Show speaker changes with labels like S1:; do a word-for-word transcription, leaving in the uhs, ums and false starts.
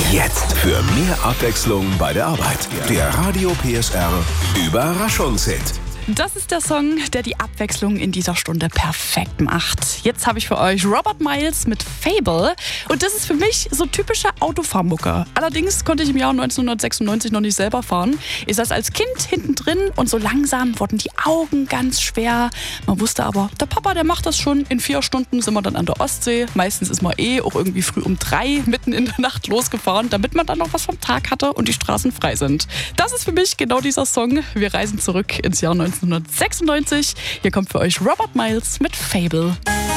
S1: Jetzt für mehr Abwechslung bei der Arbeit. Der Radio P S R Überraschungshit.
S2: Das ist der Song, der die Abwechslung in dieser Stunde perfekt macht. Jetzt habe ich für euch Robert Miles mit Fable. Und das ist für mich so typische Autofahrmucke. Allerdings konnte ich im Jahr neunzehnhundertsechsundneunzig noch nicht selber fahren. Ich saß als Kind hinten drin und so langsam wurden die Augen ganz schwer. Man wusste aber, der Papa, der macht das schon. In vier Stunden sind wir dann an der Ostsee. Meistens ist man eh auch irgendwie früh um drei mitten in der Nacht losgefahren, damit man dann noch was vom Tag hatte und die Straßen frei sind. Das ist für mich genau dieser Song. Wir reisen zurück ins Jahr neunzehnhundertsechsundneunzig. Hier kommt für euch Robert Miles mit Fable.